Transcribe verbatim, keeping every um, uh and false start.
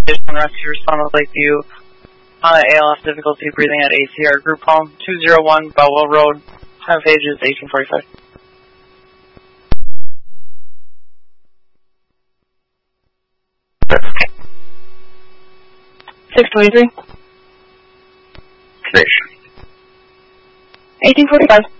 Additional rescue respond with Lakeview. Uh, A L F difficulty breathing at A C R group home, two oh one Bellwell Road, time of age is eighteen forty-five. six twenty-three. Connection. eighteen forty-five.